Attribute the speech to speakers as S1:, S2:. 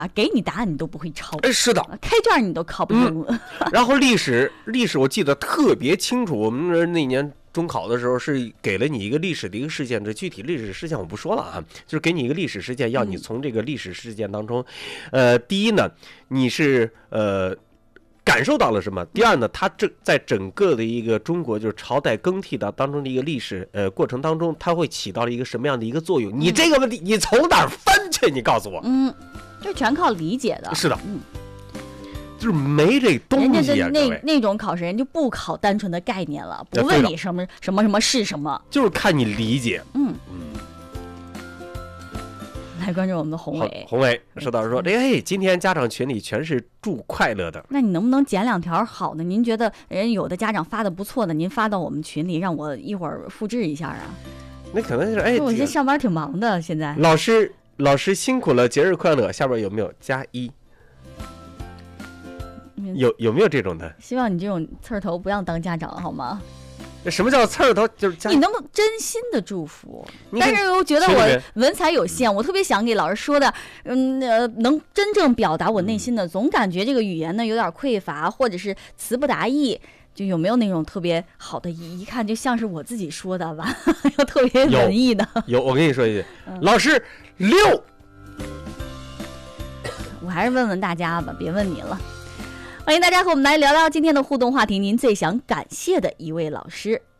S1: 啊，给你答案你都不会抄。
S2: 哎，是的，
S1: 开卷你都考不中。
S2: 然后历史我记得特别清楚，我们那年中考的时候是给了你一个历史的一个事件，这具体历史事件我不说了啊，就是给你一个历史事件，要你从这个历史事件当中，第一呢，你是感受到了什么？第二呢，它在整个的一个中国就是朝代更替的当中的一个历史过程当中，它会起到了一个什么样的一个作用？你这个问题你从哪儿分去？你告诉我。
S1: 这全靠理解的。
S2: 是的。就是没这东西啊，
S1: 那种考试人就不考单纯的概念了，不问你什么什么什么是什么，
S2: 就是看你理解。
S1: 来关注我们的宏伟。
S2: 宏伟收到说，今天家长群里全是祝快乐的。
S1: 那你能不能捡2条好的？您觉得人有的家长发的不错的，您发到我们群里，让我一会儿复制一下啊？那
S2: 可能是
S1: 我现在上班挺忙的，现在。
S2: 老师辛苦了，节日快乐。下边有没有+1？有没有这种的？
S1: 希望你这种刺儿头不要当家长好吗？
S2: 什么叫刺儿头？就是
S1: 你能不能真心的祝福？但是我觉得我文采有限，我特别想给老师说的，能真正表达我内心的，总感觉这个语言呢有点匮乏，或者是词不达意。就有没有那种特别好的，一看就像是我自己说的吧，又特别文艺的？
S2: 有，我跟你说一句，老师6。
S1: 我还是问问大家吧，别问你了。欢迎大家和我们来聊聊今天的互动话题，您最想感谢的一位老师。